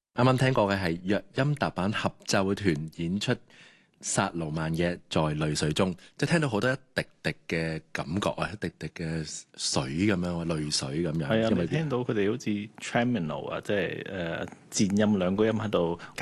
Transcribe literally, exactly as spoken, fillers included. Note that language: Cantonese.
啱啱聽過嘅係弱音踏板合奏團演出薩魯曼嘅在淚水中，即係聽到好多一滴滴嘅感覺啊，一滴滴嘅水咁樣啊，淚水咁樣。 係啊， 因為你聽到佢哋好似 tremolo 啊，即係誒顫音兩個音喺度。